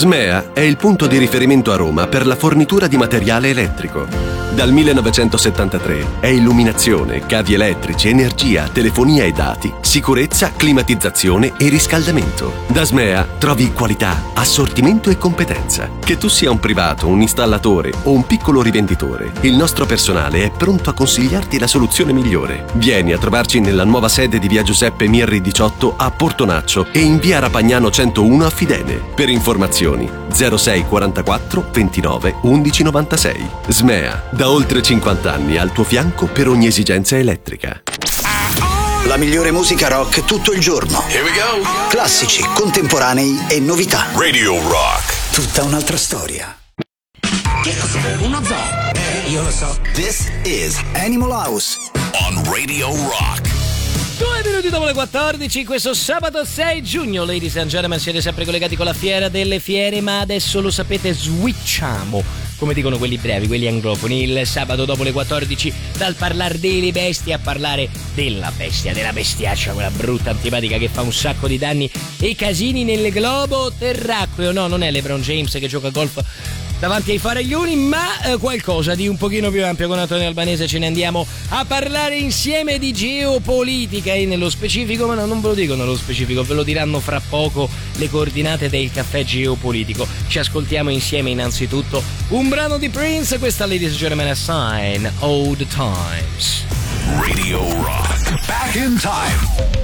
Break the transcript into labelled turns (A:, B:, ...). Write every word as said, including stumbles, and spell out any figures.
A: Smea è il punto di riferimento a Roma per la fornitura di materiale elettrico. Dal millenovecentosettantatré è illuminazione, cavi elettrici, energia, telefonia e dati, sicurezza, climatizzazione e riscaldamento. Da Smea trovi qualità, assortimento e competenza. Che tu sia un privato, un installatore o un piccolo rivenditore, il nostro personale è pronto a consigliarti la soluzione migliore. Vieni a trovarci nella nuova sede di via Giuseppe Mirri diciotto a Portonaccio e in via Rapagnano centouno a Fidene. Per informazioni zero sei quarantaquattro ventinove undici novantasei. Smea, da oltre cinquanta anni al tuo fianco per ogni esigenza elettrica.
B: La migliore musica rock tutto il giorno.
C: Here we go.
B: Classici, contemporanei e novità.
C: Radio Rock.
B: Tutta un'altra storia.
D: Che cos'è? Uno zoo? Eh, io lo so.
B: This is Animal House
C: On Radio Rock.
E: Due minuti dopo le quattordici, questo sabato sei giugno, ladies and gentlemen, siete sempre collegati con la fiera delle fiere, ma adesso lo sapete, switchiamo, come dicono quelli brevi, quelli anglofoni, il sabato dopo le quattordici, dal parlare delle bestie a parlare della bestia, della bestiaccia, quella brutta antipatica che fa un sacco di danni e casini nel globo terracqueo. No, non è LeBron James che gioca a golf davanti ai faraglioni, ma eh, qualcosa di un pochino più ampio. Con Antonio Albanese ce ne andiamo a parlare insieme di geopolitica e nello specifico, ma no, non ve lo dico nello specifico, ve lo diranno fra poco le coordinate del caffè geopolitico. Ci ascoltiamo insieme innanzitutto un brano di Prince, questa ladies and gentlemen a sign, Old Times.
C: Radio Rock. Back in time.